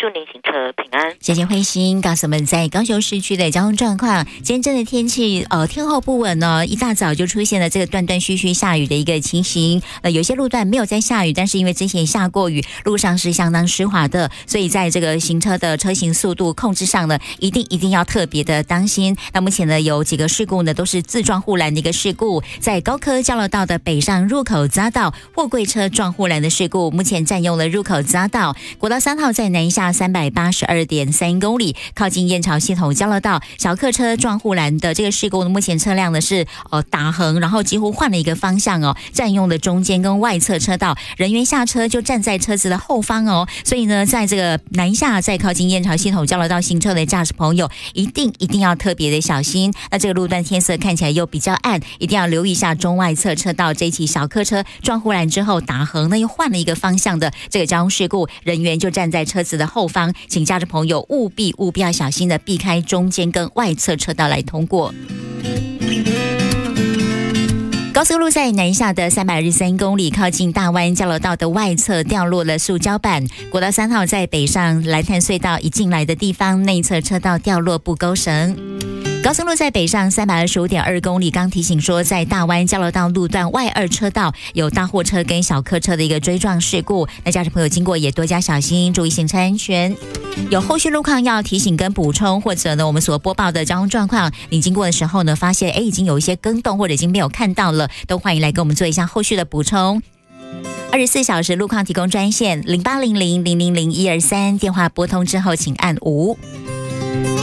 祝您行车平安。 谢谢慧心告诉我们在高雄市区的交通状况。今天真的天气天候不稳呢，一大早就出现了这个断断续续下雨的一个情形。有些路段没有在下雨，但是因为之前下过雨，路上是相当湿滑的，所以在这个行车的车行速度控制上呢，一定要特别的当心。那目前呢，有几个事故呢，都是自撞护栏的一个事故，在高科交流道的北上入口匝道，货柜车撞护栏的事故，目前占用了入口匝道。国道3号在南下382.3公里，靠近燕巢系统交流道，小客车撞护栏的这个事故呢，目前车辆呢是打横，然后几乎换了一个方向占用了中间跟外侧车道，人员下车就站在车子的后方所以呢，在这个南下在靠近燕巢系统交流道行车的驾驶朋友，一定要特别的小心。那这个路段天色看起来又比较暗，一定要留意一下中外侧车道这一起小客车撞护栏之后打横呢又换了一个方向的这个交通事故，人员就站在车子的后方，请驾驶朋友务必要小心的避开中间跟外侧车道来通过。高速路在南下的323公里，靠近大湾交流道的外侧掉落了塑胶板。国道3号在北上蓝潭隧道一进来的地方，内侧车道掉落布钩绳。高速路在北上325.2公里，刚提醒说，在大湾交流道路段外2车道有大货车跟小客车的一个追撞事故，那驾驶朋友经过也多加小心，注意行车安全。有后续路况要提醒跟补充，或者呢我们所播报的交通状况，你经过的时候呢，发现已经有一些更动或者已经没有看到了，都欢迎来跟我们做一下后续的补充。24小时路况提供专线0800000123，电话拨通之后请按5。